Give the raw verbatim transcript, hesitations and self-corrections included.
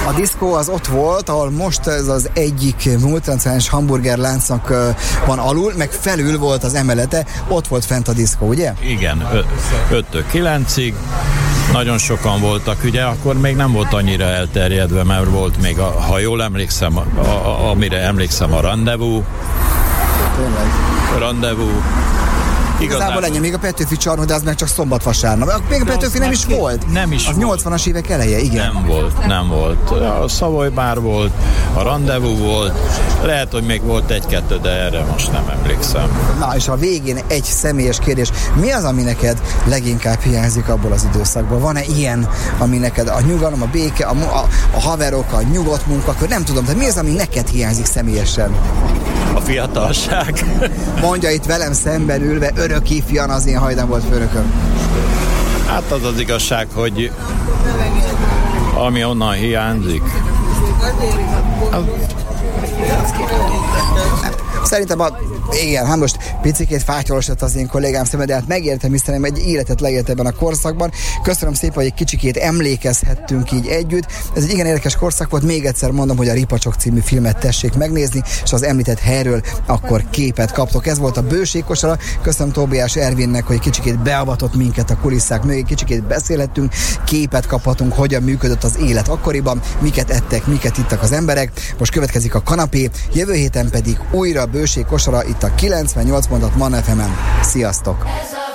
A diszkó az ott volt, ahol most ez az egyik multinacionális hamburgerláncnak van alul, meg felül volt az emelete, ott volt fent a diszkó, ugye? Igen, öttől kilencig. Nagyon sokan voltak, ugye akkor még nem volt annyira elterjedve, mert volt még, a, ha jól emlékszem, a, a, amire emlékszem, a Rendezvous. Tényleg. Rendezvous. Igazából ennyi, még a Petőfi csarnok, de az meg csak szombat-vasárnap. Még a Petőfi nem is volt. Nem is az volt. nyolcvanas évek eleje, igen. Nem volt, nem volt. A Savoy Bar volt, a Rendezvous volt, lehet, hogy még volt egy-kettő, de erre most nem emlékszem. Na, és a végén egy személyes kérdés. Mi az, ami neked leginkább hiányzik abból az időszakból? Van-e ilyen, ami neked a nyugalom, a béke, a, a, a haverok, a nyugodt munkakör, nem tudom, de mi az, ami neked hiányzik személyesen? A fiatalság. Mondja itt velem szemben ülve, örök ifjan, az én hajdan volt főnököm. Hát az az igazság, hogy ami onnan hiányzik. Az... Szerintem a... Igen, hát most picikét fátyolosott az én kollégám szemed, de hát megértem, hiszen egy életet leélt ebben a korszakban. Köszönöm szépen, hogy egy kicsikét emlékezhettünk így együtt. Ez egy igen érdekes korszak volt. Még egyszer mondom, hogy a Ripacsok című filmet tessék megnézni, és az említett helyről akkor képet kaptok. Ez volt a Bőségkosara. Köszönöm Tóbiás Ervinnek, hogy kicsikét beavatott minket a kulisszák mögé, kicsikét beszélhettünk, képet kaphatunk, hogyan működött az élet akkoriban, miket ettek, miket ittak az emberek. Most következik a kanapé, jövő héten pedig újra Bőségkosara itt a kilencvennyolc pont hat Manna ef emen. Sziasztok!